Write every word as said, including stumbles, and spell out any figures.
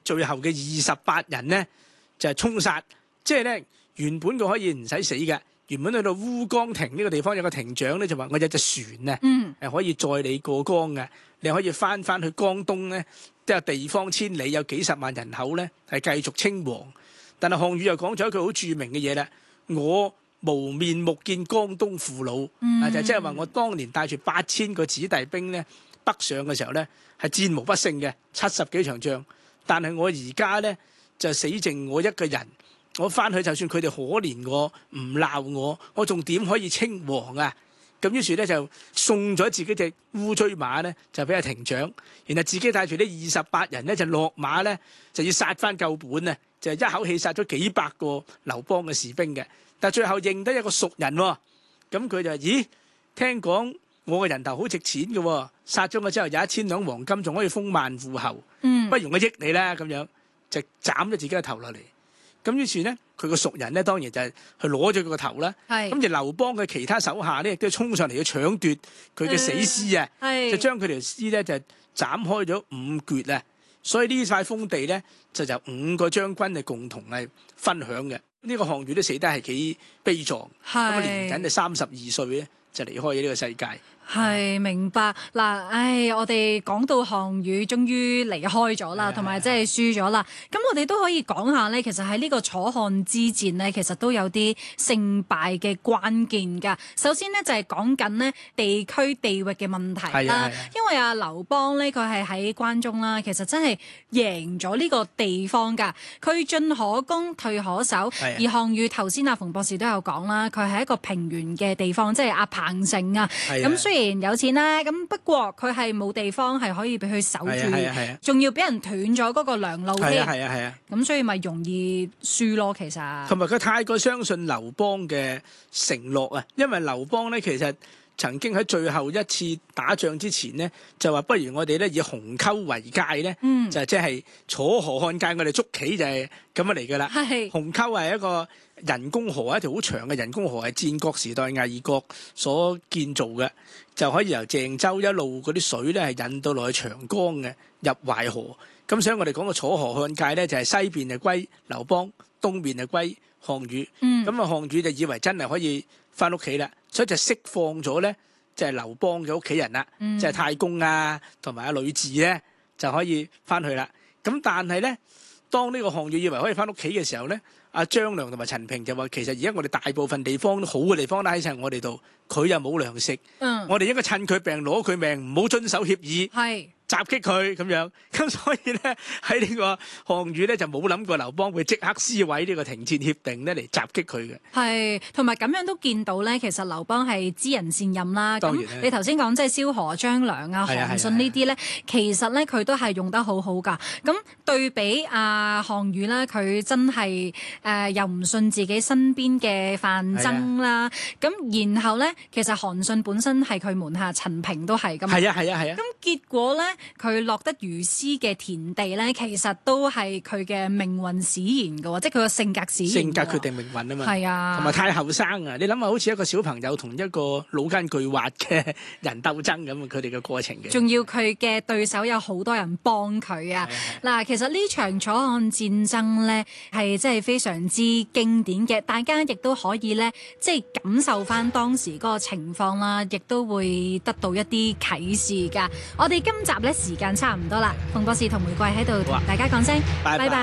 最後嘅二十八人咧就係衝殺，即係咧原本佢可以唔使死嘅。原本去到烏江亭呢個地方有個亭長咧就話：我有隻船啊，係、嗯、可以載你過江嘅，你可以翻翻去江東咧，即係地方千里有幾十萬人口咧，係繼續稱王。但係項羽又講咗一句好著名嘅嘢啦：我無面目見江東父老，嗯、啊就即係話我當年帶住八千個子弟兵咧北上嘅時候咧係戰無不勝嘅，七十幾場仗。但係我而家咧就死剩我一個人。我翻去就算佢哋可憐我唔鬧我，我仲點可以稱王啊？咁於是咧就送咗自己隻烏騅馬咧，就俾阿亭長，然後自己帶住呢二十八人咧就落馬咧，就要殺翻夠本啊！就一口氣殺咗幾百個劉邦嘅士兵嘅，但係最後認得一個熟人喎、哦，咁佢就咦聽講我嘅人頭好值錢嘅喎、哦，殺咗我之後有一千兩黃金，仲可以封萬戶侯，嗯，不如我益你啦咁樣，就斬咗自己嘅頭落嚟。咁於是咧，佢個熟人咧當然就係去攞咗佢個頭啦。咁而劉邦嘅其他手下咧，亦都衝上嚟要搶奪佢嘅死屍啊！就將佢條屍咧就斬開咗五橛啊！所以呢塊封地咧就由五個將軍係共同係分享嘅。呢、這個項羽都死得係幾悲壯，咁啊年僅就三十二歲咧就離開咗呢個世界。 係明白嗱，唉，我哋講到項羽終於離開咗啦，同埋即係輸咗啦。咁我哋都可以講下咧，其實喺呢個楚漢之戰咧，其實都有啲勝敗嘅關鍵㗎。首先咧就係講緊呢地區地域嘅問題啦，因為啊劉邦咧佢係喺關中啦，其實真係贏咗呢個地方㗎，佢進可攻退可守。而項羽頭先阿馮博士都有講啦，佢係一個平原嘅地方，即係阿彭城啊。咁雖然有錢啦，咁不過佢係冇地方係可以俾佢守住，仲要俾人斷咗嗰個糧路添。係啊係啊，咁所以咪容易輸咯，其實。同埋佢太過相信劉邦嘅承諾啊，因為劉邦咧其實曾經喺最後一次打仗之前咧，就話不如我哋咧以鴻溝為界咧，嗯、就即係楚河漢界，我哋捉棋就係咁樣嚟噶啦。係鴻溝係一個人工河，一條好長嘅人工河，係戰國時代魏國所建造嘅，就可以由鄭州一路嗰啲水咧係引到落去長江嘅入淮河。咁所以我哋講個楚河漢界咧，就係西邊就歸劉邦，東邊就歸項羽。咁啊項羽就以為真係可以翻屋企啦，所以就釋放咗咧，就係劉邦嘅屋企人啦，嗯、即係太公啊同埋阿呂雉咧就可以翻去啦。咁但係咧，當呢個項羽以為可以翻屋企嘅時候咧，阿張良同埋陳平就話：其實而家我哋大部分地方好嘅地方都喺晒我哋度，佢又冇糧食，嗯、我哋應該趁佢病攞佢命，唔好遵守協議。係。襲擊佢咁樣，咁所以咧喺呢個項羽咧就冇諗過劉邦會即刻撕毀呢個停戰協定咧嚟襲擊佢嘅。係，同埋咁樣都見到咧，其實劉邦係知人善任啦。咁你頭先講即係蕭何、張良啊、韓信呢啲咧，其實咧佢都係用得好好㗎。咁對比阿項羽咧，佢真係誒、呃、又唔信自己身邊嘅范增啦。咁然後咧，其實韓信本身係佢門下，陳平都係㗎嘛。係啊係啊係啊。咁結果咧，佢落得如斯嘅田地咧，其實都係佢嘅命運使然嘅喎，即係佢個性格使然。性格決定命運啊嘛。係啊，同埋太後生啊！你諗下，好似一個小朋友同一個腦筋巨滑嘅人鬥爭咁啊！佢哋嘅過程嘅。仲要佢嘅對手有好多人幫佢啊！嗱，其實呢場楚漢戰爭咧係即係非常之經典嘅，大家亦都可以咧即係感受翻當時嗰個情況啦，亦都會得到一啲啟示㗎。我哋今集咧時間差唔多啦，馮博士同玫瑰喺度同大家講聲，拜拜。